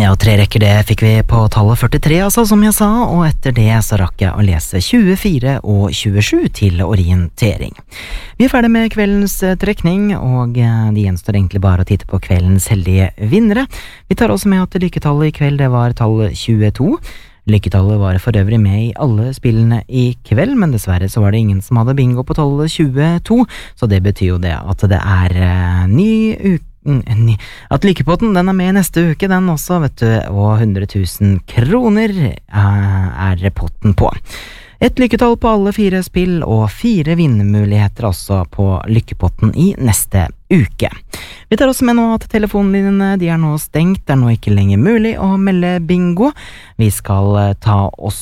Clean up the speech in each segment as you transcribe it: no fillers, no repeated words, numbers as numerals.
Ja, og 3 rekker det fikk vi på tallet 43, altså, som jeg sa, og etter det så rakk jeg å lese 24 og 27 til orientering. Vi ferdig med kveldens trekning, og det gjenstår egentlig bare å titte på kveldens heldige vinnere. Vi tar også med at lykketallet i kveld, det var tallet 22. Lykketallet var for øvrig med i alle spillene i kveld, men dessverre så var det ingen som hadde bingo på tallet 22, så det betyr jo det at det er ny uke. At lykkepotten, den er med neste uke, den også, vet du, og 100 000 kroner er potten på. Et lykketall på alle 4 spill, og 4 vinnemuligheter også på lykkepotten i neste uke. Vi tar også med nå at telefonlinjene, de er nå stengt, det er nå ikke lenger mulig å melde bingo. Vi skal ta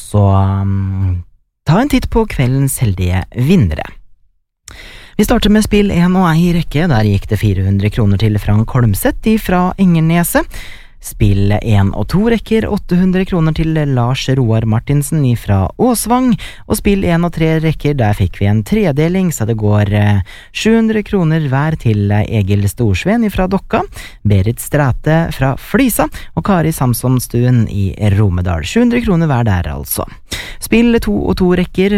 en titt på kveldens heldige vinnere. Vi starter med spill 1 og ei rekke, der gikk det 400 kroner til Frank Holmseth fra Engerneset. Spill 1 og 2 rekker 800 kroner til Lars Roar Martinsen fra Åsvang, og spill 1 og 3 rekker, der fikk vi en tredeling, så det går 700 kroner hver til Egil Storsven fra Dokka, Berit Stræte fra Flisa, og Kari Samsonstuen i Romedal. 700 kroner hver der altså. Spill 2 og 2 rekker,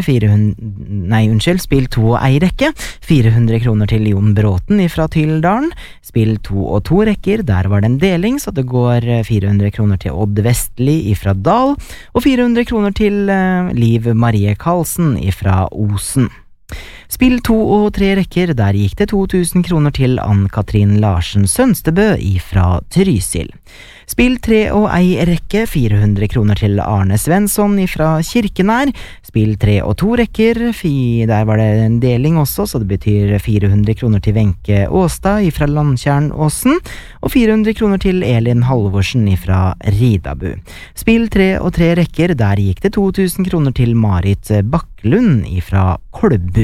spill 2 og ei rekke, 400 kroner til Jon Bråten fra Tyldalen. Spill 2 og 2 rekker, der var det en deling, så det går 400 kroner til Odd Vestli fra Dal, og 400 kroner til Liv Marie Karlsen fra Osen. Spill 2 og 3 rekker, der gikk det 2000 kroner til Ann-Katrin Larsen Sønstebø fra Trysil. Spill 3 og ei rekke, 400 kroner til Arne Svensson fra Kirkenær. Spill 3 og 2 rekker, der var det en deling også, så det betyr 400 kroner til Wenche Åstad fra Landtjernåsen, og 400 kroner til Elin Halvorsen fra Ridabu. Spill 3 og 3 rekker, der gikk det 2000 kroner til Marit Bakklund fra Kolbu.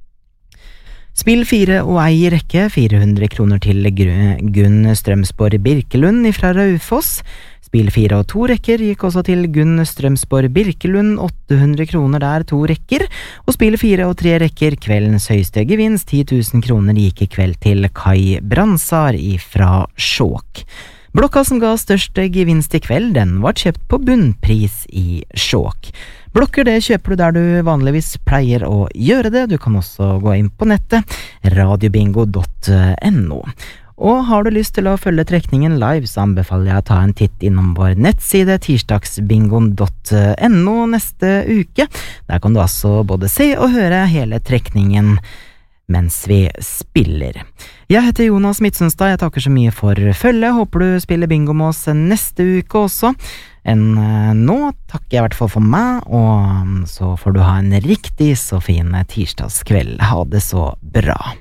Spill 4 og ei rekke, 400 kroner til Gunn Strømsborg Birkelund fra Raufoss. Spill 4 og 2 rekker gikk også til Gunn Strømsborg Birkelund, 800 kroner der, 2 rekker. Og spill 4 og 3 rekker, kveldens høyeste gevinst, 10 000 kroner gikk i kveld til Kai Bransar fra Skjåk. Blokka som ga største gevinst i kveld, den var kjøpt på bunnpris i Skjåk. Blokker det kjøper du der du vanligvis pleier å gjøre det. Du kan også gå inn på nettet radiobingo.no. Og har du lyst til å følge trekningen live, så anbefaler jeg å ta en titt innom vår nettside tirsdagsbingo.no neste uke. Der kan du altså både se og høre hele trekningen mens vi spiller. Jeg heter Jonas Midtsunstad, jeg takker så mye for følge. Håper du spiller bingo med oss neste uke også. Nå takker jeg i hvert fall for meg, og så får du ha en riktig så fin tirsdagskveld. Ha det så bra.